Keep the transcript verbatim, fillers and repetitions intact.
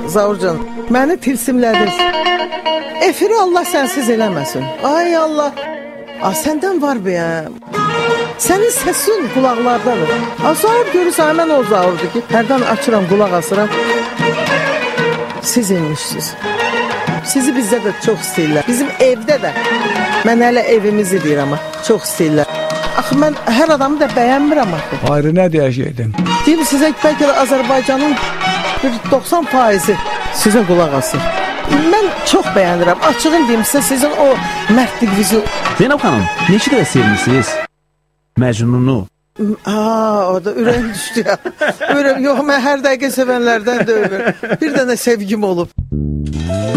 Zaurcan, məni tilsimlədiniz. Efiri Allah sənsiz eləməsin. Ay Allah. A, səndən var bəyəm. Sənin səsin qulaqlardadır. A, Zaur görürsən, həmən o Zaurdur ki, hərdən açıram, qulaq asıram. Siz inmişsiniz. Sizi bizdə də çox istəyirlər. Bizim evdə də. Mən hələ evimizi deyirəm, çox istəyirlər. Axı, mən hər adamı da bəyənmirəm axı. Ayrı nə deyəcəkdin? Deyim sizə, bəlkə Azərbaycanın bir doxsan faizi sizə qulaq asır. Mən çox bəyənirəm. Açığın deyim sizə, sizin o mərdliğinizi. Zeynəb xanım, neçə qədər sevmişsiniz Məcnunu? Aa, o da ürəyim düşdü ya. Ürəyim, yox, mən hər dəqiqə sevənlərdən deyiləm. Bir dənə sevgim olub.